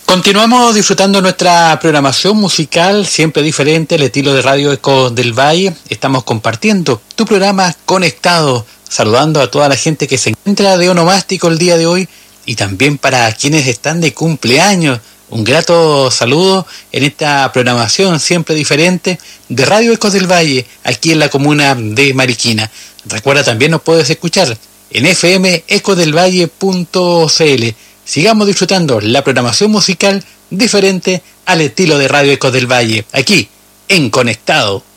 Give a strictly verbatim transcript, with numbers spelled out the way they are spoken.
Continuamos disfrutando nuestra programación musical, siempre diferente, el estilo de Radio Ecos del Valle. Estamos compartiendo tu programa Conectado, saludando a toda la gente que se encuentra de onomástico el día de hoy y también para quienes están de cumpleaños. Un grato saludo en esta programación siempre diferente de Radio Ecos del Valle, aquí en la comuna de Mariquina. Recuerda, también nos puedes escuchar en f m ecosdelvalle punto c l. Sigamos disfrutando la programación musical diferente al estilo de Radio Ecos del Valle, aquí en Conectado.